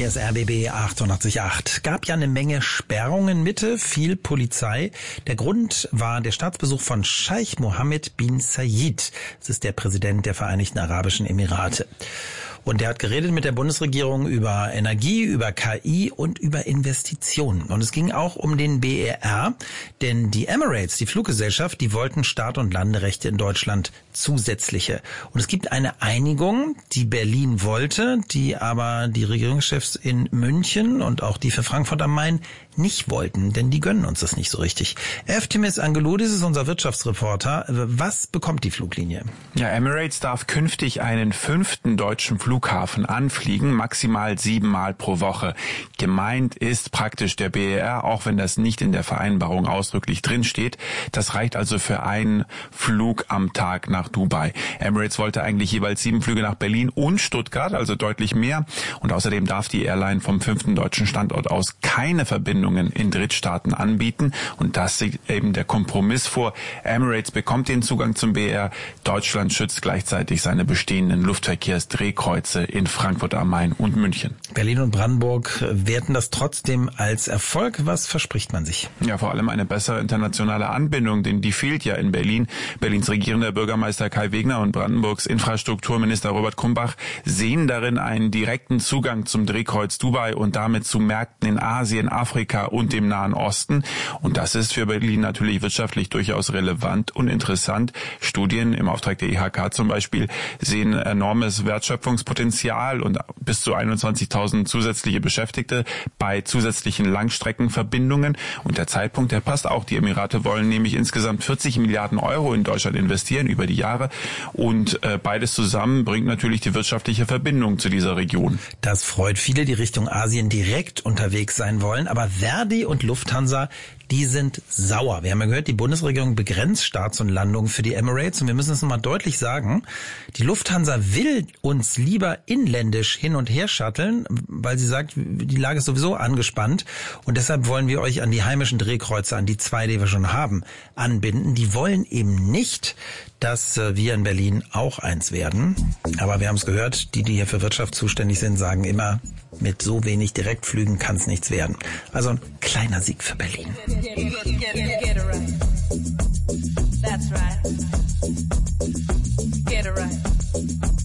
hier ist RBB 88.8. Gab ja eine Menge Sperrungen, Mitte, viel Polizei. Der Grund war der Staatsbesuch von Scheich Mohammed bin Zayed. Das ist der Präsident der Vereinigten Arabischen Emirate. Und der hat geredet mit der Bundesregierung über Energie, über KI und über Investitionen. Und es ging auch um den BER, denn die Emirates, die Fluggesellschaft, die wollten Start- und Landerechte in Deutschland zusätzliche. Und es gibt eine Einigung, die Berlin wollte, die aber die Regierungschefs in München und auch die für Frankfurt am Main nicht wollten, denn die gönnen uns das nicht so richtig. Eftimis Angeloudis ist unser Wirtschaftsreporter. Was bekommt die Fluglinie? Ja, Emirates darf künftig einen 5. deutschen Flughafen anfliegen, maximal 7 Mal pro Woche. Gemeint ist praktisch der BER, auch wenn das nicht in der Vereinbarung ausdrücklich drinsteht. Das reicht also für einen Flug am Tag nach Dubai. Emirates wollte eigentlich jeweils 7 Flüge nach Berlin und Stuttgart, also deutlich mehr. Und außerdem darf die Airline vom 5. deutschen Standort aus keine Verbindungen in Drittstaaten anbieten. Und das sieht eben der Kompromiss vor. Emirates bekommt den Zugang zum BER. Deutschland schützt gleichzeitig seine bestehenden Luftverkehrsdrehkreuze in Frankfurt am Main und München. Berlin und Brandenburg werten das trotzdem als Erfolg. Was verspricht man sich? Ja, vor allem eine bessere internationale Anbindung, denn die fehlt ja in Berlin. Berlins regierender Bürgermeister Kai Wegner und Brandenburgs Infrastrukturminister Robert Krumbach sehen darin einen direkten Zugang zum Drehkreuz Dubai und damit zu Märkten in Asien, Afrika und dem Nahen Osten. Und das ist für Berlin natürlich wirtschaftlich durchaus relevant und interessant. Studien im Auftrag der IHK zum Beispiel sehen enormes Wertschöpfungspotenzial und bis zu 21.000 zusätzliche Beschäftigte bei zusätzlichen Langstreckenverbindungen. Und der Zeitpunkt, der passt auch. Die Emirate wollen nämlich insgesamt 40 Milliarden Euro in Deutschland investieren über die Jahre. Und beides zusammen bringt natürlich die wirtschaftliche Verbindung zu dieser Region. Das freut viele, die Richtung Asien direkt unterwegs sein wollen. Aber Verdi und Lufthansa, die sind sauer. Wir haben ja gehört, die Bundesregierung begrenzt Starts und Landungen für die Emirates. Und wir müssen es nochmal deutlich sagen, die Lufthansa will uns lieber inländisch hin und her shutteln, weil sie sagt, die Lage ist sowieso angespannt. Und deshalb wollen wir euch an die heimischen Drehkreuze, an die 2, die wir schon haben, anbinden. Die wollen eben nicht, dass wir in Berlin auch eins werden. Aber wir haben es gehört, die hier für Wirtschaft zuständig sind, sagen immer, mit so wenig Direktflügen kann es nichts werden. Also ein kleiner Sieg für Berlin. Get it right. That's right.